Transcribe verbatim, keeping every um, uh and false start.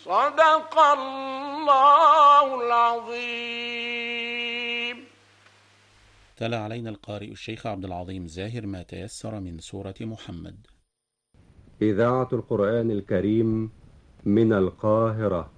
صدق الله العظيم. تلا علينا القارئ الشيخ عبد العظيم زاهر ما تيسر من سورة محمد. إذاعة القرآن الكريم من القاهرة.